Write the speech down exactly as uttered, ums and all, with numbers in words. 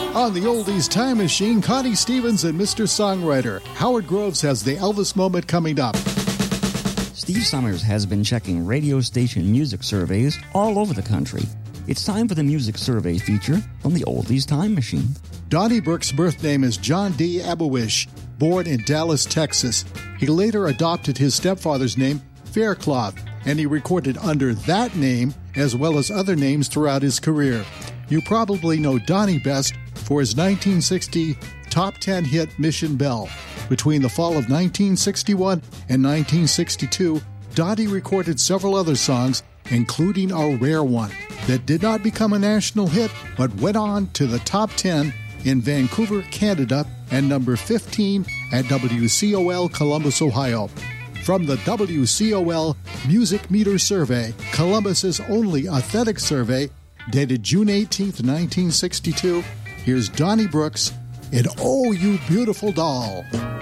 On the Oldies Time Machine, Connie Stevens and Mister Songwriter. Howard Groves has the Elvis moment coming up. Steve Summers has been checking radio station music surveys all over the country. It's time for the music survey feature from the Oldies Time Machine. Donnie Brooks' birth name is John D. Abuish, born in Dallas, Texas. He later adopted his stepfather's name, Faircloth, and he recorded under that name as well as other names throughout his career. You probably know Donnie best for his nineteen sixty top ten hit Mission Bell. Between the fall of nineteen sixty-one and nineteen sixty-two, Donnie recorded several other songs, including a rare one that did not become a national hit but went on to the top ten in Vancouver, Canada, and number fifteen at W C O L Columbus, Ohio. From the W C O L Music Meter Survey, Columbus's only authentic survey, dated June eighteenth, nineteen sixty-two, here's Donnie Brooks in Oh You Beautiful Doll.